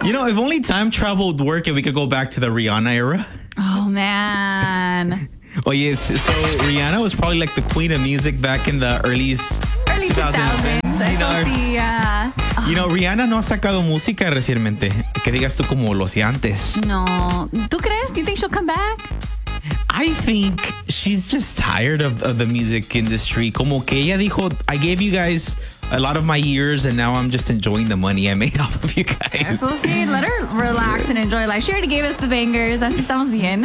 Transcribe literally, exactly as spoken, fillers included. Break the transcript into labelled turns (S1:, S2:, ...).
S1: You know, if only time travel would work and we could go back to the Rihanna era.
S2: Oh, man.
S1: Well, yeah, so Rihanna was probably like the queen of music back in the early,
S2: Early two thousands.
S1: You know,
S2: Eso sí, yeah.
S1: you know, Rihanna no ha sacado música recientemente. Que digas tú como lo hacía antes.
S2: No. ¿Tú crees? Do you think she'll come back?
S1: I think she's just tired of, of the music industry. Como que ella dijo, I gave you guys a lot of my years and now I'm just enjoying the money I made off of you guys.
S2: So see, let her relax and enjoy life. She already gave us the bangers. Así estamos bien.